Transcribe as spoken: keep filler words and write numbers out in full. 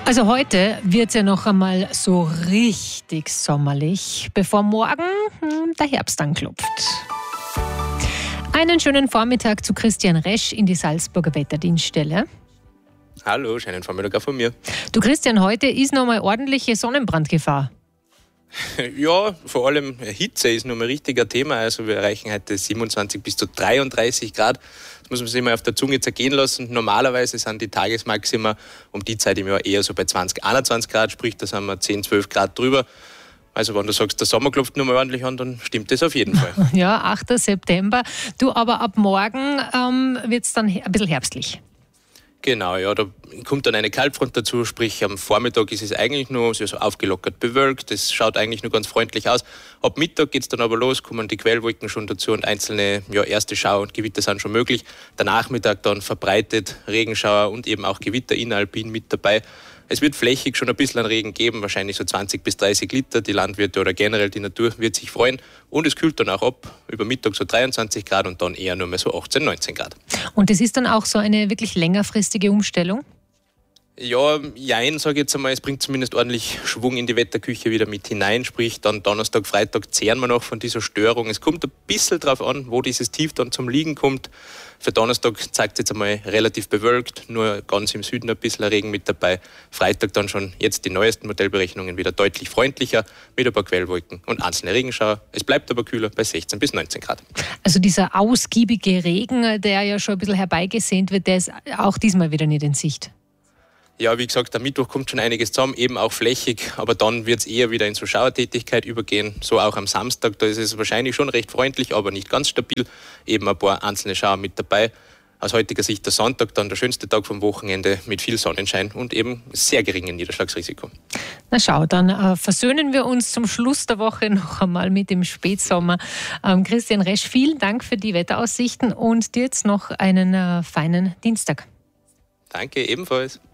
Also heute wird es ja noch einmal so richtig sommerlich, bevor morgen hm, der Herbst anklopft. Einen schönen Vormittag zu Christian Resch in die Salzburger Wetterdienststelle. Hallo, schönen Vormittag auch von mir. Du Christian, heute ist noch mal ordentliche Sonnenbrandgefahr. Ja, vor allem Hitze ist noch mal ein richtiger Thema. Also wir erreichen heute siebenundzwanzig bis zu dreiunddreißig Grad. Das muss man sich mal auf der Zunge zergehen lassen. Normalerweise sind die Tagesmaxima um die Zeit im Jahr eher so bei zwanzig, einundzwanzig Grad, sprich da sind wir zehn, zwölf Grad drüber. Also wenn du sagst, der Sommer klopft noch mal ordentlich an, dann stimmt das auf jeden Fall. Ja, achter September. Du, aber ab morgen ähm, wird es dann ein bisschen herbstlich. Genau, ja, da kommt dann eine Kaltfront dazu, sprich am Vormittag ist es eigentlich nur so aufgelockert bewölkt, es schaut eigentlich nur ganz freundlich aus. Ab Mittag geht es dann aber los, kommen die Quellwolken schon dazu und einzelne ja, erste Schauer und Gewitter sind schon möglich. Der Nachmittag dann verbreitet Regenschauer und eben auch Gewitter inneralpin mit dabei. Es wird flächig schon ein bisschen an Regen geben, wahrscheinlich so zwanzig bis dreißig Liter. Die Landwirte oder generell die Natur wird sich freuen. Und es kühlt dann auch ab, über Mittag so dreiundzwanzig Grad und dann eher nur mehr so achtzehn, neunzehn Grad. Und es ist dann auch so eine wirklich längerfristige Umstellung? Ja, jein, sage ich jetzt einmal, es bringt zumindest ordentlich Schwung in die Wetterküche wieder mit hinein, sprich dann Donnerstag, Freitag zehren wir noch von dieser Störung. Es kommt ein bisschen darauf an, wo dieses Tief dann zum Liegen kommt. Für Donnerstag zeigt es jetzt einmal relativ bewölkt, nur ganz im Süden ein bisschen Regen mit dabei. Freitag dann schon jetzt die neuesten Modellberechnungen wieder deutlich freundlicher, mit ein paar Quellwolken und einzelne Regenschauer. Es bleibt aber kühler bei sechzehn bis neunzehn Grad. Also dieser ausgiebige Regen, der ja schon ein bisschen herbeigesehnt wird, der ist auch diesmal wieder nicht in Sicht. Ja, wie gesagt, am Mittwoch kommt schon einiges zusammen, eben auch flächig, aber dann wird es eher wieder in so Schauertätigkeit übergehen. So auch am Samstag, da ist es wahrscheinlich schon recht freundlich, aber nicht ganz stabil. Eben ein paar einzelne Schauer mit dabei. Aus heutiger Sicht der Sonntag, dann der schönste Tag vom Wochenende mit viel Sonnenschein und eben sehr geringem Niederschlagsrisiko. Na schau, dann äh, versöhnen wir uns zum Schluss der Woche noch einmal mit dem Spätsommer. Ähm, Christian Resch, vielen Dank für die Wetteraussichten und dir jetzt noch einen äh, feinen Dienstag. Danke, ebenfalls.